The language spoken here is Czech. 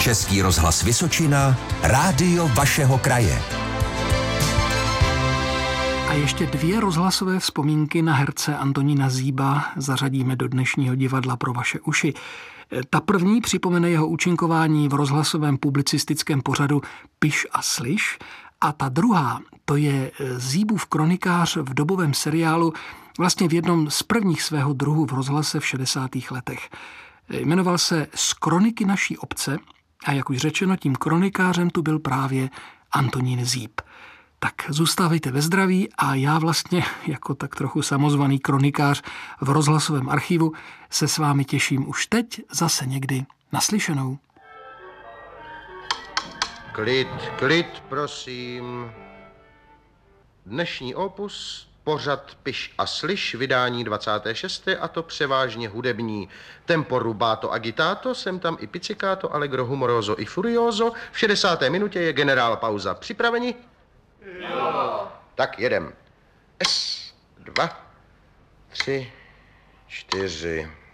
Český rozhlas Vysočina, rádio vašeho kraje. A ještě 2 rozhlasové vzpomínky na herce Antonína Zíba zařadíme do dnešního divadla pro vaše uši. Ta první připomene jeho účinkování v rozhlasovém publicistickém pořadu Piš a slyš a ta druhá, to je Zíbův kronikář v dobovém seriálu, vlastně v jednom z prvních svého druhu v rozhlase v 60. letech. Jmenoval se Z kroniky naší obce a jak už řečeno, tím kronikářem tu byl právě Antonín Zíb. Tak zůstávejte ve zdraví a já vlastně jako tak trochu samozvaný kronikář v rozhlasovém archivu se s vámi těším už teď zase někdy naslyšenou. Klid, prosím. Dnešní opus, pořad Piš a slyš, vydání 26. a to převážně hudební. Tempo rubato agitato, sem tam i pizzicato, allegro humoroso i furioso. V 60. minutě je generál pauza. Připraveni? Jo. Tak jedem. S, 2, 3, 4...